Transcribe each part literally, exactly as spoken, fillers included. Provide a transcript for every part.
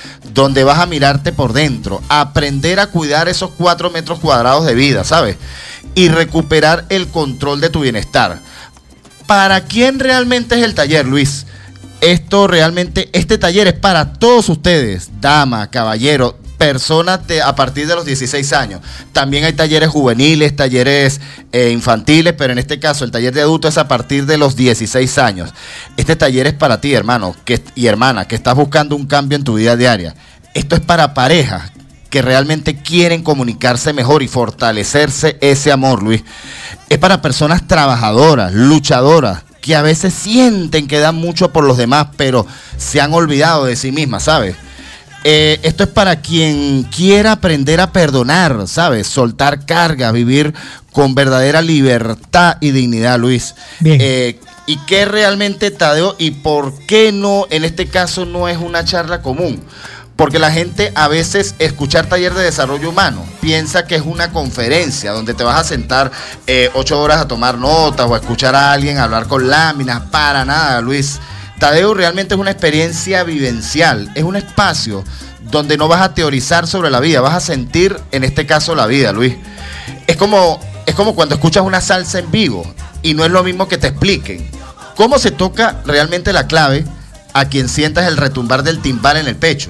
donde vas a mirarte por dentro, aprender a cuidar esos cuatro metros cuadrados de vida, ¿sabes? Y recuperar el control de tu bienestar. ¿Para quién realmente es el taller, Luis? Esto realmente, este taller es para todos ustedes, dama, caballero, personas de, a partir de los dieciséis años. También hay talleres juveniles, talleres eh, infantiles, pero en este caso el taller de adultos es a partir de los dieciséis años. Este taller es para ti, hermano que, y hermana, que estás buscando un cambio en tu vida diaria. Esto es para parejas que realmente quieren comunicarse mejor y fortalecerse ese amor, Luis. Es para personas trabajadoras, luchadoras, que a veces sienten que dan mucho por los demás, pero se han olvidado de sí mismas, ¿sabes? Eh, esto es para quien quiera aprender a perdonar, ¿sabes? Soltar cargas, vivir con verdadera libertad y dignidad, Luis. Bien. Eh, ¿Y qué realmente, Tadeo, y por qué no, en este caso, no es una charla común? Porque la gente a veces escuchar taller de desarrollo humano piensa que es una conferencia donde te vas a sentar eh, ocho horas a tomar notas o a escuchar a alguien hablar con láminas. Para nada, Luis. Tadeo realmente es una experiencia vivencial, es un espacio donde no vas a teorizar sobre la vida, vas a sentir en este caso la vida, Luis. Es como, es como cuando escuchas una salsa en vivo y no es lo mismo que te expliquen cómo se toca realmente la clave a quien sientas el retumbar del timbal en el pecho.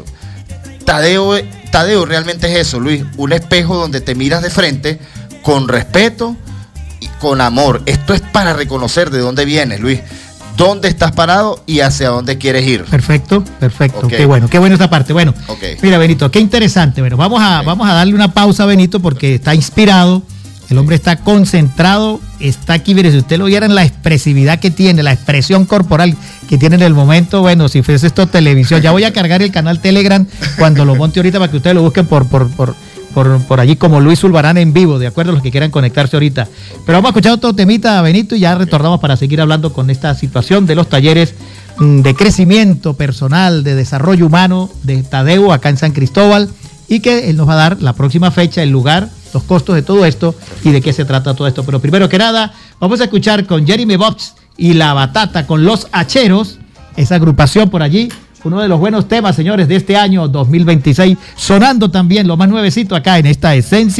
Tadeo, Tadeo realmente es eso, Luis, un espejo donde te miras de frente con respeto y con amor. Esto es para reconocer de dónde vienes, Luis, dónde estás parado y hacia dónde quieres ir. Perfecto, perfecto, Okay. qué bueno, qué bueno esta parte. Bueno, Okay. Mira, Benito, qué interesante. Bueno, vamos a, Okay. vamos a darle una pausa a Benito porque está inspirado, el hombre está concentrado, está aquí, mire, si usted lo viera en la expresividad que tiene, la expresión corporal que tiene en el momento, bueno, si fuese esto televisión, ya voy a cargar el canal Telegram cuando lo monte ahorita para que ustedes lo busquen por, por, por, por, por allí como Luis Zulbarán en vivo, de acuerdo, los que quieran conectarse ahorita. Pero vamos a escuchar otro temita, Benito, y ya retornamos para seguir hablando con esta situación de los talleres mm, de crecimiento personal, de desarrollo humano de Tadeo acá en San Cristóbal, y que él nos va a dar la próxima fecha, el lugar, los costos de todo esto y de qué se trata todo esto. Pero primero que nada, vamos a escuchar con Jeremy Bobs y La Batata con Los Hacheros, esa agrupación por allí, uno de los buenos temas, señores, de este año dos mil veintiséis, sonando también lo más nuevecito acá en esta esencia.